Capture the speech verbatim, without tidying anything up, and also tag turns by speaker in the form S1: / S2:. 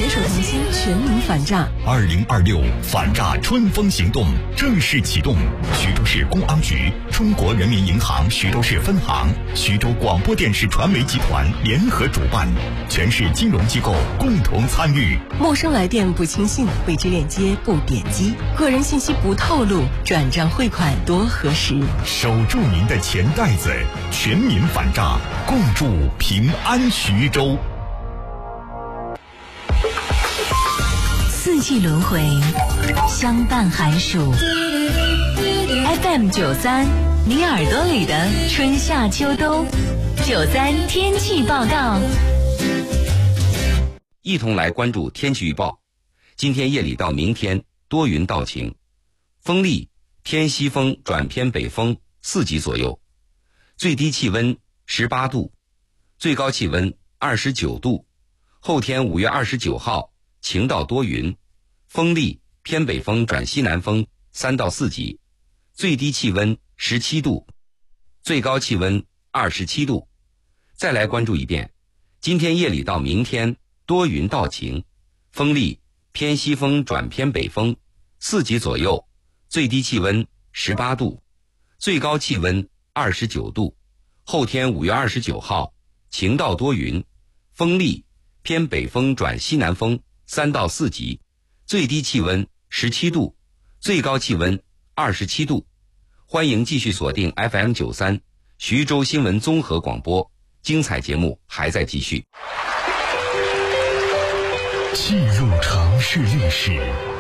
S1: 携手同心，全民反诈。
S2: 二零二六反诈春风行动正式启动，徐州市公安局、中国人民银行徐州市分行、徐州广播电视传媒集团联合主办，全市金融机构共同参与。
S1: 陌生来电不轻信，未知链接不点击，个人信息不透露，转账汇款多核实。
S2: 守住您的钱袋子，全民反诈，共筑平安徐州。
S3: 四季轮回，相伴寒暑。F M 九三，你耳朵里的春夏秋冬。九三天气报告，
S4: 一同来关注天气预报。今天夜里到明天多云到晴，风力偏西风转偏北风四级左右，最低气温十八度，最高气温二十九度。后天五月二十九号晴到多云，风力偏北风转西南风三到四级，最低气温十七度，最高气温二十七度。再来关注一遍，今天夜里到明天多云到晴，风力偏西风转偏北风四级左右，最低气温十八度，最高气温二十九度。后天五月二十九号晴到多云，风力偏北风转西南风三到四级，最低气温十七度，最高气温二十七度。欢迎继续锁定 F M 九三 徐州新闻综合广播，精彩节目还在继续。
S2: 记录城市历史，